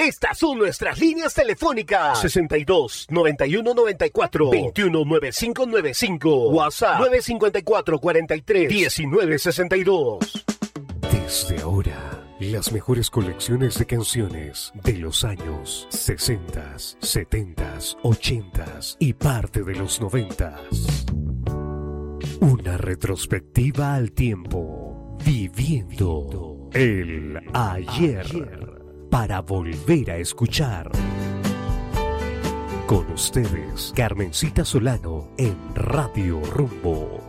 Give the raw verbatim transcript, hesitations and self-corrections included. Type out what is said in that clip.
Estas son nuestras líneas telefónicas: sesenta y dos, noventa y uno, noventa y cuatro, veintiuno, noventa y cinco noventa y cinco. WhatsApp nueve cinco cuatro, cuarenta y tres, diecinueve sesenta y dos. Desde ahora, las mejores colecciones de canciones de los años sesenta, setenta, ochenta y parte de los noventa. Una retrospectiva al tiempo, viviendo el ayer, para volver a escuchar. Con ustedes, Carmencita Solano en Radio Rumbo.